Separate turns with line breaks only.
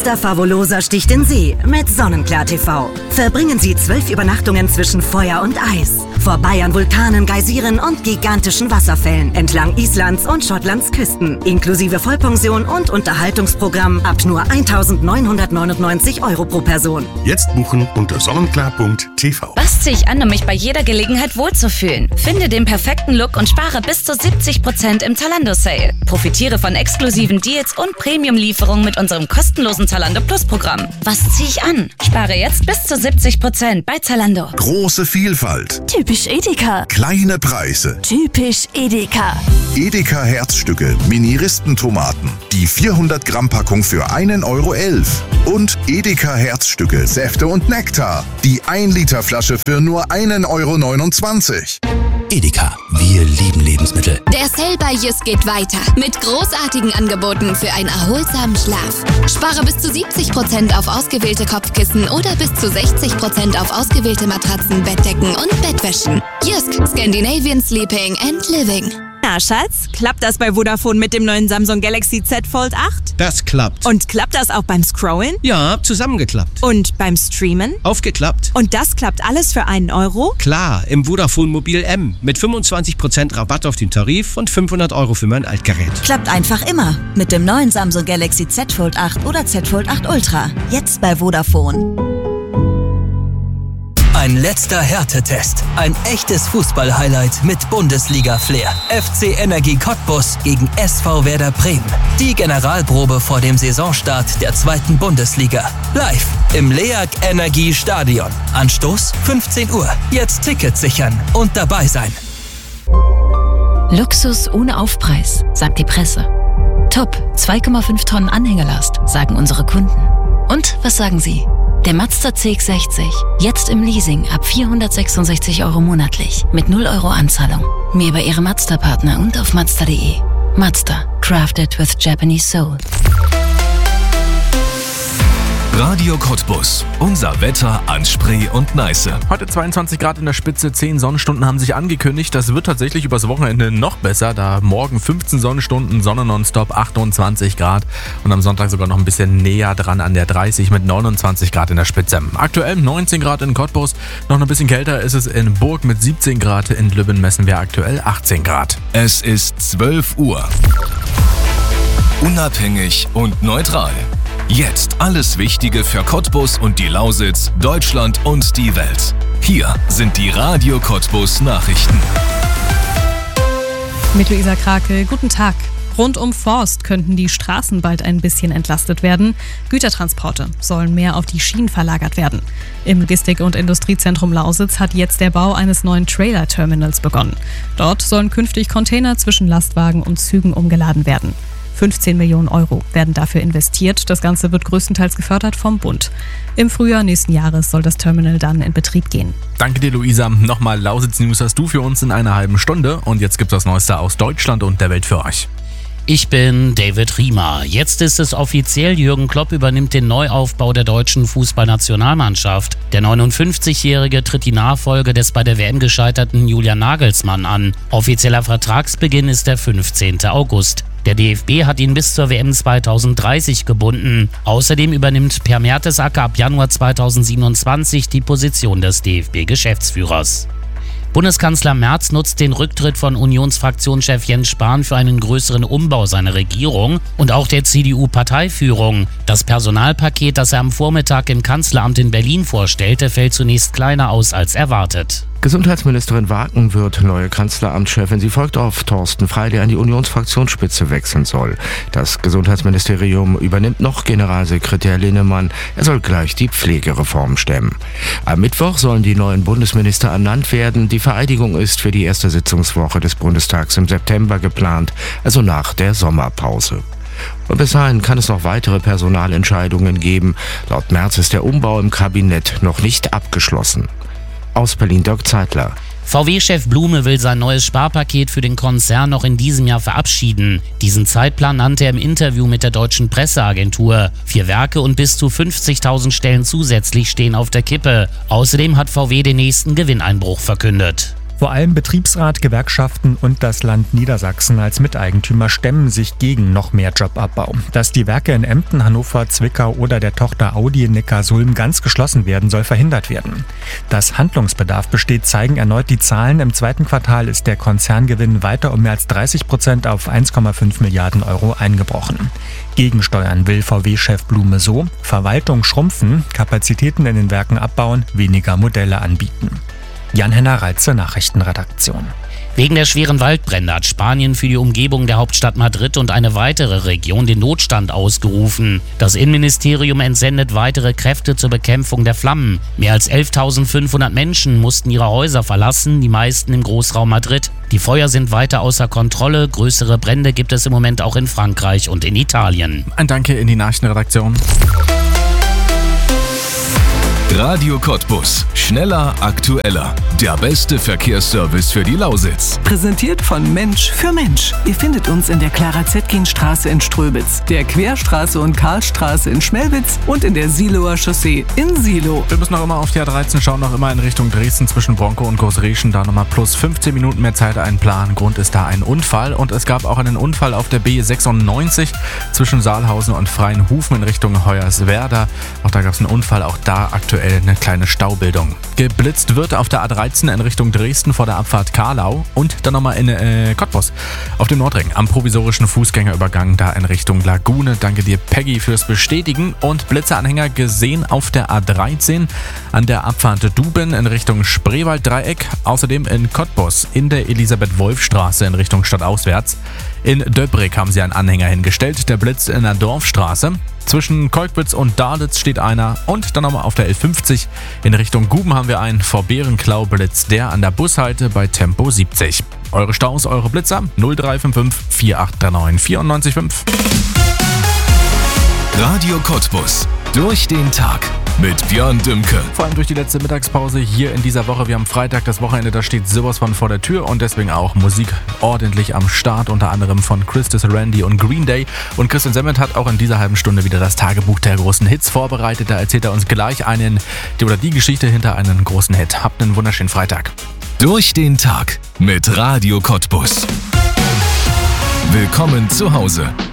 Mr. Favolosa sticht in See mit Sonnenklar TV. Verbringen Sie 12 Übernachtungen zwischen Feuer und Eis. Vor Bayern, Vulkanen, Geysiren und gigantischen Wasserfällen entlang Islands und Schottlands Küsten. Inklusive Vollpension und Unterhaltungsprogramm ab nur 1.999 € pro Person.
Jetzt buchen unter sonnenklar.tv.
Was ziehe ich an, um mich bei jeder Gelegenheit wohlzufühlen? Finde den perfekten Look und spare bis zu 70% im Zalando-Sale. Profitiere von exklusiven Deals und Premium-Lieferungen mit unserem kostenlosen Zalando Plus-Programm. Was ziehe ich an? Spare jetzt bis zu 70% bei Zalando.
Große Vielfalt.
Typisch Edeka.
Kleine Preise.
Typisch Edeka.
Edeka Herzstücke, Mini-Ristentomaten. Die 400 Gramm Packung für 1,11 € Und Edeka Herzstücke, Säfte und Nektar. Die 1 Liter Flasche für nur 1,29 €.
Edeka, wir lieben Lebensmittel.
Der Sale bei Jysk geht weiter mit großartigen Angeboten für einen erholsamen Schlaf. Spare bis zu 70% auf ausgewählte Kopfkissen oder bis zu 60% auf ausgewählte Matratzen, Bettdecken und Bettwäschen. Jysk, Scandinavian Sleeping and Living.
Na, Schatz, klappt das bei Vodafone mit dem neuen Samsung Galaxy Z Fold 8?
Das klappt.
Und klappt das auch beim Scrollen?
Ja, zusammengeklappt.
Und beim Streamen?
Aufgeklappt.
Und das klappt alles für 1 €?
Klar, im Vodafone Mobil M mit 25% Rabatt auf den Tarif und 500 € für mein Altgerät.
Klappt einfach immer mit dem neuen Samsung Galaxy Z Fold 8 oder Z Fold 8 Ultra. Jetzt bei Vodafone.
Ein letzter Härtetest. Ein echtes Fußball-Highlight mit Bundesliga-Flair. FC Energie Cottbus gegen SV Werder Bremen. Die Generalprobe vor dem Saisonstart der 2. Bundesliga. Live im LEAG Energie Stadion. Anstoß 15 Uhr. Jetzt Tickets sichern und dabei sein.
Luxus ohne Aufpreis, sagt die Presse. Top, 2,5 Tonnen Anhängelast, sagen unsere Kunden. Und was sagen Sie? Der Mazda CX-60, jetzt im Leasing ab 466 € monatlich, mit 0 € Anzahlung. Mehr bei Ihrem Mazda-Partner und auf Mazda.de. Mazda, crafted with Japanese soul.
Radio Cottbus. Unser Wetter an Spree und Neiße.
Heute 22 Grad in der Spitze, 10 Sonnenstunden haben sich angekündigt. Das wird tatsächlich übers Wochenende noch besser, da morgen 15 Sonnenstunden, Sonne nonstop, 28 Grad. Und am Sonntag sogar noch ein bisschen näher dran an der 30 mit 29 Grad in der Spitze. Aktuell 19 Grad in Cottbus, noch ein bisschen kälter ist es in Burg mit 17 Grad. In Lübben messen wir aktuell 18 Grad.
Es ist 12 Uhr. Unabhängig und neutral. Jetzt alles Wichtige für Cottbus und die Lausitz, Deutschland und die Welt. Hier sind die Radio Cottbus Nachrichten.
Mit Luisa Krake, guten Tag. Rund um Forst könnten die Straßen bald ein bisschen entlastet werden. Gütertransporte sollen mehr auf die Schienen verlagert werden. Im Logistik- und Industriezentrum Lausitz hat jetzt der Bau eines neuen Trailer-Terminals begonnen. Dort sollen künftig Container zwischen Lastwagen und Zügen umgeladen werden. 15 Millionen € werden dafür investiert. Das Ganze wird größtenteils gefördert vom Bund. Im Frühjahr nächsten Jahres soll das Terminal dann in Betrieb gehen.
Danke dir, Luisa. Nochmal Lausitz-News hast du für uns in einer halben Stunde. Und jetzt gibt's das Neueste aus Deutschland und der Welt für euch.
Ich bin David Riemer. Jetzt ist es offiziell, Jürgen Klopp übernimmt den Neuaufbau der deutschen Fußballnationalmannschaft. Der 59-Jährige tritt die Nachfolge des bei der WM gescheiterten Julian Nagelsmann an. Offizieller Vertragsbeginn ist der 15. August. Der DFB hat ihn bis zur WM 2030 gebunden. Außerdem übernimmt Per Mertesacker ab Januar 2027 die Position des DFB-Geschäftsführers. Bundeskanzler Merz nutzt den Rücktritt von Unionsfraktionschef Jens Spahn für einen größeren Umbau seiner Regierung und auch der CDU-Parteiführung. Das Personalpaket, das er am Vormittag im Kanzleramt in Berlin vorstellte, fällt zunächst kleiner aus als erwartet.
Gesundheitsministerin Waken wird neue Kanzleramtschefin. Sie folgt auf Thorsten Frey, der an die Unionsfraktionsspitze wechseln soll. Das Gesundheitsministerium übernimmt noch Generalsekretär Linnemann. Er soll gleich die Pflegereform stemmen. Am Mittwoch sollen die neuen Bundesminister ernannt werden. Die Vereidigung ist für die erste Sitzungswoche des Bundestags im September geplant, also nach der Sommerpause. Und bis dahin kann es noch weitere Personalentscheidungen geben. Laut Merz ist der Umbau im Kabinett noch nicht abgeschlossen. Aus Berlin, Dirk Zeitler.
VW-Chef Blume will sein neues Sparpaket für den Konzern noch in diesem Jahr verabschieden. Diesen Zeitplan nannte er im Interview mit der deutschen Presseagentur. 4 Werke und bis zu 50.000 Stellen zusätzlich stehen auf der Kippe. Außerdem hat VW den nächsten Gewinneinbruch verkündet.
Vor allem Betriebsrat, Gewerkschaften und das Land Niedersachsen als Miteigentümer stemmen sich gegen noch mehr Jobabbau. Dass die Werke in Emden, Hannover, Zwickau oder der Tochter Audi in Neckarsulm ganz geschlossen werden, soll verhindert werden. Dass Handlungsbedarf besteht, zeigen erneut die Zahlen. Im zweiten Quartal ist der Konzerngewinn weiter um mehr als 30% auf 1,5 Milliarden Euro eingebrochen. Gegensteuern will VW-Chef Blume so: Verwaltung schrumpfen, Kapazitäten in den Werken abbauen, weniger Modelle anbieten. Jan-Henner Reitze, Nachrichtenredaktion.
Wegen der schweren Waldbrände hat Spanien für die Umgebung der Hauptstadt Madrid und eine weitere Region den Notstand ausgerufen. Das Innenministerium entsendet weitere Kräfte zur Bekämpfung der Flammen. Mehr als 11.500 Menschen mussten ihre Häuser verlassen, die meisten im Großraum Madrid. Die Feuer sind weiter außer Kontrolle. Größere Brände gibt es im Moment auch in Frankreich und in Italien.
Ein Danke in die Nachrichtenredaktion.
Radio Cottbus. Schneller, aktueller. Der beste Verkehrsservice für die Lausitz.
Präsentiert von Mensch für Mensch. Ihr findet uns in der Clara-Zetkin-Straße in Ströbitz, der Querstraße und Karlstraße in Schmelwitz und in der Siloer Chaussee in Silo.
Wir müssen noch immer auf die A13 schauen, noch immer in Richtung Dresden zwischen Bronco und Großrieschen. Da nochmal plus 15 Minuten mehr Zeit einplanen. Grund ist da ein Unfall. Und es gab auch einen Unfall auf der B96 zwischen Saalhausen und Freienhufen in Richtung Hoyerswerda. Auch da gab es einen Unfall, auch da aktuell eine kleine Staubildung. Geblitzt wird auf der A13 in Richtung Dresden vor der Abfahrt Karlau und dann nochmal in Cottbus auf dem Nordring am provisorischen Fußgängerübergang da in Richtung Lagune. Danke dir, Peggy, fürs Bestätigen. Und Blitzeanhänger gesehen auf der A13 an der Abfahrt Duben in Richtung Spreewalddreieck. Außerdem in Cottbus in der Elisabeth-Wolf-Straße in Richtung stadtauswärts. In Döbrig haben sie einen Anhänger hingestellt, der blitzt in der Dorfstraße. Zwischen Kolkwitz und Dalitz steht einer und dann nochmal auf der L50 in Richtung Guben haben wir einen. Vor Berenklau blitzt der an der Bushalte bei Tempo 70. Eure Staus, eure Blitzer 0355 4839 94,5.
Radio Cottbus. Durch den Tag mit Björn Dümke.
Vor allem durch die letzte Mittagspause hier in dieser Woche. Wir haben Freitag, das Wochenende, da steht sowas von vor der Tür und deswegen auch Musik ordentlich am Start, unter anderem von Christus Randy und Green Day. Und Christian Semmert hat auch in dieser halben Stunde wieder das Tagebuch der großen Hits vorbereitet. Da erzählt er uns gleich die Geschichte hinter einem großen Hit. Habt einen wunderschönen Freitag.
Durch den Tag mit Radio Cottbus. Willkommen zu Hause.